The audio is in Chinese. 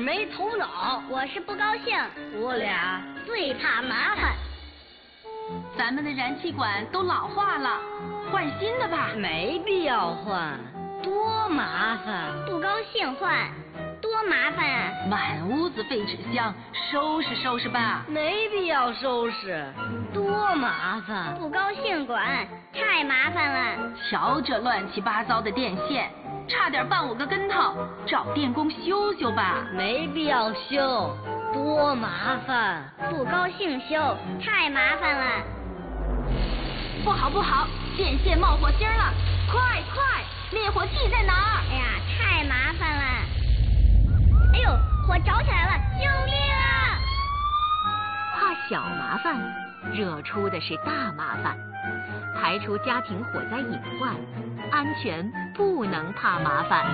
没头脑， 我是不高兴。 我俩最怕麻烦。 咱们的燃气管都老化了，换新的吧。 没必要换，多麻烦。 不高兴换，多麻烦啊！ 满屋子废纸箱，收拾收拾吧。 没必要收拾，多麻烦。 不高兴管，太麻烦了。 瞧这乱七八糟的电线，差点绊我个跟头，找电工修修吧。 没必要修，多麻烦。 不高兴修，太麻烦了。 不好不好，电线冒火星了，快快，灭火器在哪儿？ 哎呀，太麻烦了。哎呦，火着起来了，救命啊！ 怕小麻烦，惹出的是大麻烦。排除家庭火灾隐患，安全不能怕麻烦。